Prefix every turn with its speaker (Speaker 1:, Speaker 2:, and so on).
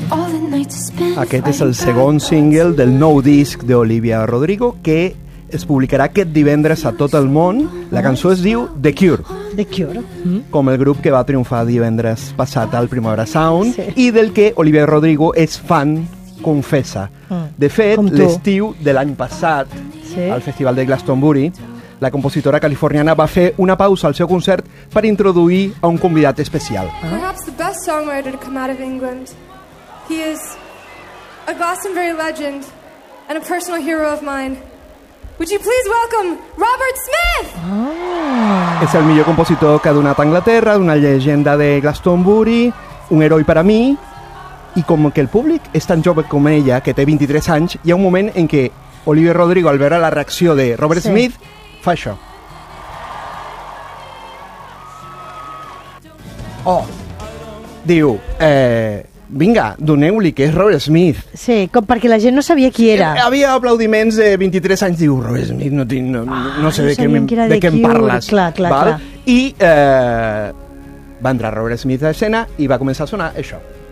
Speaker 1: Aquest és el segon single del nou disc d'Olivia Rodrigo que es publicarà aquest divendres a tot el món. La cançó es diu The Cure.
Speaker 2: The Cure.
Speaker 1: Com el grup que va triomfar divendres passat al Primavera Sound i del que Olivia Rodrigo és fan, confessa. De fet, l'estiu de l'any passat, al Festival de Glastonbury, la compositora californiana va fer una pausa al seu concert per introduir a un convidat especial.
Speaker 3: Perhaps the best songwriter to come out of England. He is a Glastonbury legend and a personal hero of mine. Would you please welcome Robert Smith?
Speaker 1: És el millor compositor que ha donat a Anglaterra, una llegenda de Glastonbury, un heroi per a mi, i com que el públic és tan jove com ella, que té 23 anys, hi ha un moment en què Olivia Rodrigo, al veure la reacció de Robert Smith, fa això. Diu, vinga, doneu-li, que és Robert Smith.
Speaker 2: Sí, com perquè la gent no sabia qui era.
Speaker 1: Havia aplaudiments de 23 anys, diu, Robert Smith, no sé de què em parles.
Speaker 2: Clar.
Speaker 1: I va entrar Robert Smith a l'escena i va començar a sonar això.